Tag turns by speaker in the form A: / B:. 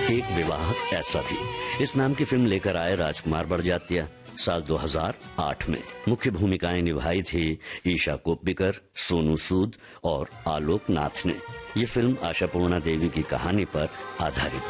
A: एक विवाह ऐसा भी, इस नाम की फिल्म लेकर आए राजकुमार बड़जात्या। साल 2008 में मुख्य भूमिकाएं निभाई थी ईशा कोप्पिकर, सोनू सूद और आलोक नाथ ने। ये फिल्म आशापूर्णा देवी की कहानी पर आधारित